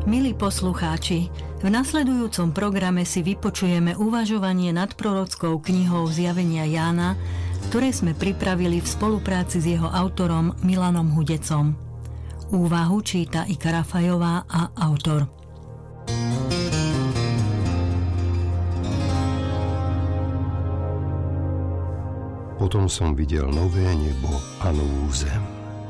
Milí poslucháči, v nasledujúcom programe si vypočujeme uvažovanie nad prorockou knihou Zjavenia Jána, ktoré sme pripravili v spolupráci s jeho autorom Milanom Hudecom. Úvahu číta Ika Rafajová a autor. Potom som videl nové nebo a novú zem.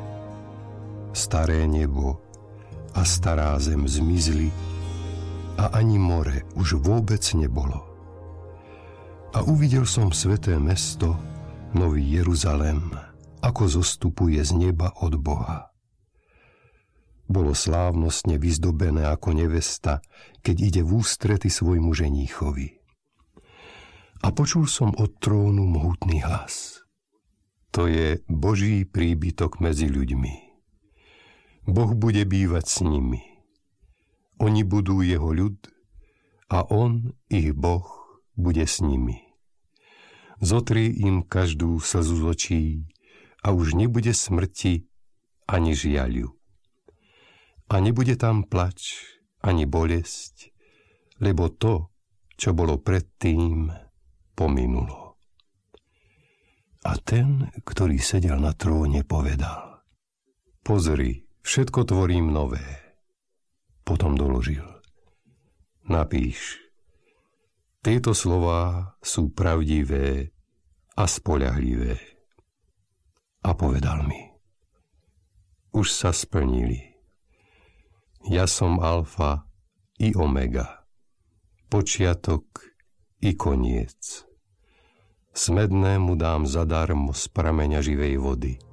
Staré nebo a stará zem zmizli a ani more už vôbec nebolo. A uvidel som sväté mesto, Nový Jeruzalém, ako zostupuje z neba od Boha. Bolo slávnostne vyzdobené ako nevesta, keď ide v ústrety svojmu ženíchovi. A počul som od trónu mohutný hlas. To je Boží príbytok medzi ľuďmi. Boh bude bývať s nimi. Oni budú jeho ľud a on, ich Boh, bude s nimi. Zotrie im každú slzu z očí a už nebude smrti ani žiaľu. A nebude tam plač ani bolesť, lebo to, čo bolo predtým, pominulo. A ten, ktorý sedel na tróne, povedal: Pozri, všetko tvorím nové. Potom doložil: Napíš, tieto slová sú pravdivé a spoľahlivé. A povedal mi: Už sa splnili. Ja som Alfa i Omega, počiatok i koniec. Smednému dám zadarmo z prameňa živej vody.